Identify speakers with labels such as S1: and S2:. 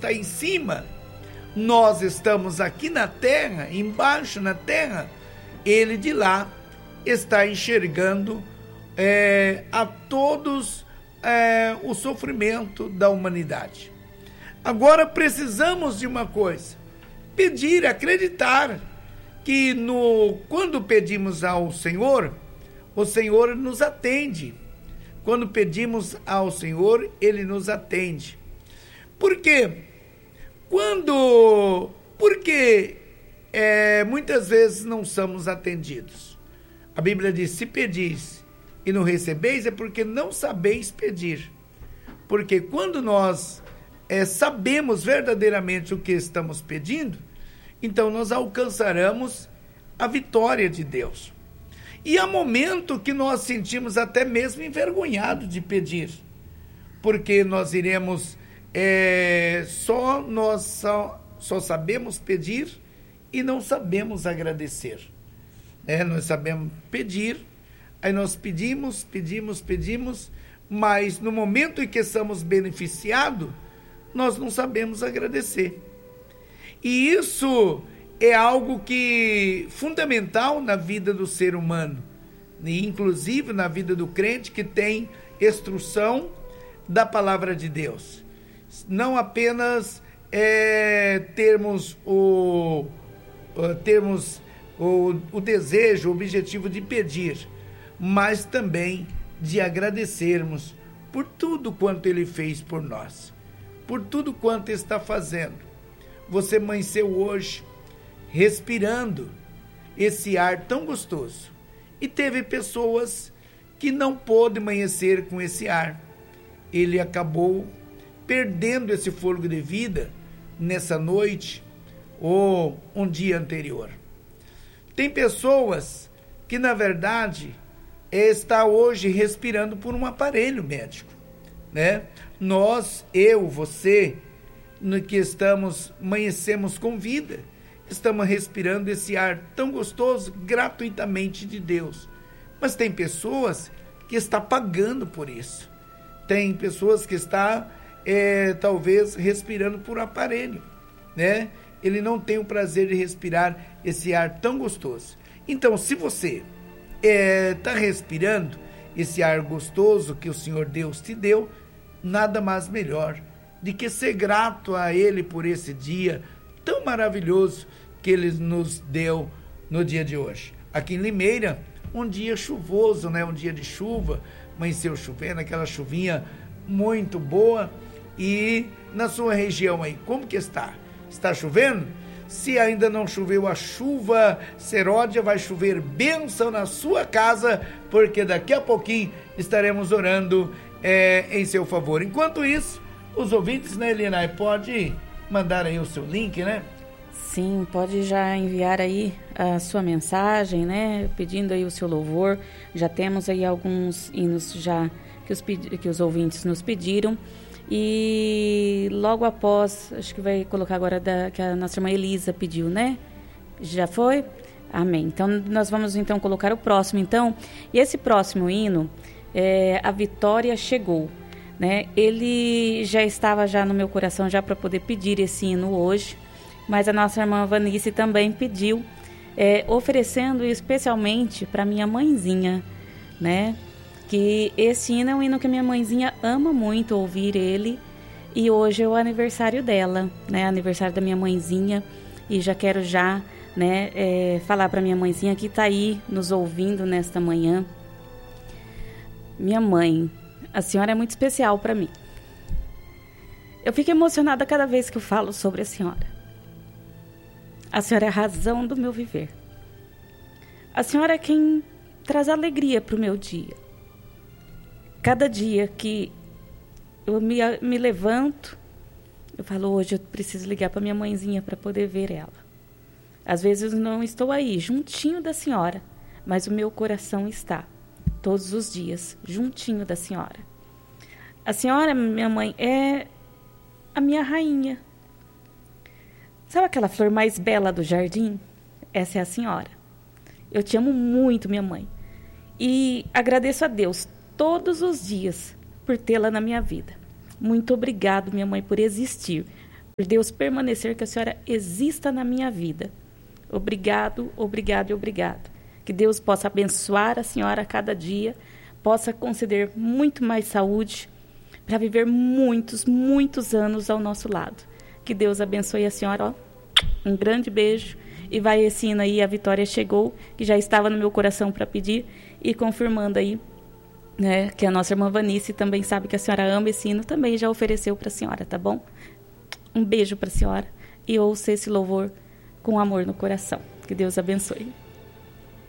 S1: está em cima, nós estamos aqui na terra, embaixo na terra, ele de lá está enxergando a todos o sofrimento da humanidade. Agora precisamos de uma coisa: pedir, acreditar que quando pedimos ao Senhor, o Senhor nos atende. Quando pedimos ao Senhor, Ele nos atende. Por quê? Porque muitas vezes não somos atendidos. A Bíblia diz: se pedis e não recebeis, é porque não sabeis pedir. Porque quando nós sabemos verdadeiramente o que estamos pedindo, então nós alcançaremos a vitória de Deus. E há momento que nós sentimos até mesmo envergonhado de pedir, porque nós iremos só sabemos pedir e não sabemos agradecer. Nós sabemos pedir, aí nós pedimos, mas no momento em que somos beneficiados, nós não sabemos agradecer. E isso é algo fundamental na vida do ser humano, e inclusive na vida do crente que tem instrução da palavra de Deus. Não apenas termos o desejo, o objetivo de pedir, mas também de agradecermos por tudo quanto Ele fez por nós, por tudo quanto está fazendo. Você amanheceu hoje respirando esse ar tão gostoso, e teve pessoas que não pôde amanhecer com esse ar. Ele acabou perdendo esse fôlego de vida nessa noite ou um dia anterior. Tem pessoas que, na verdade, está hoje respirando por um aparelho médico, né? Nós, você, que amanhecemos com vida, estamos respirando esse ar tão gostoso gratuitamente de Deus. Mas tem pessoas que estão pagando por isso. Tem pessoas que estão, talvez, respirando por um aparelho, né? Ele não tem o prazer de respirar esse ar tão gostoso. Então, se você está respirando esse ar gostoso que o Senhor Deus te deu, nada mais melhor de que ser grato a Ele por esse dia tão maravilhoso que Ele nos deu no dia de hoje. Aqui em Limeira, um dia chuvoso, né? Um dia de chuva, amanheceu chovendo, aquela chuvinha muito boa. E na sua região aí, como que está? Está chovendo? Se ainda não choveu a chuva seródia, vai chover bênção na sua casa, porque daqui a pouquinho estaremos orando em seu favor. Enquanto isso, os ouvintes, né, Eliana, pode mandar aí o seu link, né?
S2: Sim, pode já enviar aí a sua mensagem, né, pedindo aí o seu louvor. Já temos aí alguns hinos já que os ouvintes nos pediram. E logo após, acho que vai colocar agora que a nossa irmã Elisa pediu, né? Já foi? Amém. Então, nós vamos então colocar o próximo, então. E esse próximo hino, A Vitória Chegou, né? Ele já estava já no meu coração já para poder pedir esse hino hoje, mas a nossa irmã Vanice também pediu, oferecendo especialmente para minha mãezinha, né? Que esse hino é um hino que minha mãezinha ama muito ouvir ele, e hoje é o aniversário dela, né? Aniversário da minha mãezinha, e já quero né, falar para minha mãezinha que está aí nos ouvindo nesta manhã. Minha mãe, a senhora é muito especial para mim. Eu fico emocionada cada vez que eu falo sobre a senhora. A senhora é a razão do meu viver. A senhora é quem traz alegria para o meu dia. Cada dia que eu me levanto, eu falo, hoje eu preciso ligar para minha mãezinha para poder ver ela. Às vezes eu não estou aí, juntinho da senhora, mas o meu coração está, todos os dias, juntinho da senhora. A senhora, minha mãe, é a minha rainha. Sabe aquela flor mais bela do jardim? Essa é a senhora. Eu te amo muito, minha mãe. E agradeço a Deus todos os dias por tê-la na minha vida. Muito obrigado, minha mãe, por existir. por Deus permanecer, que a senhora exista na minha vida. Obrigado, obrigado e obrigado. Que Deus possa abençoar a senhora a cada dia, possa conceder muito mais saúde para viver muitos, muitos anos ao nosso lado. Que Deus abençoe a senhora. Ó, um grande beijo. E vai esse hino aí, A Vitória Chegou, que já estava no meu coração para pedir, e confirmando aí, né, que a nossa irmã Vanice também sabe que a senhora ama esse hino, também já ofereceu para a senhora, tá bom? Um beijo para a senhora e ouça esse louvor com amor no coração. Que Deus abençoe.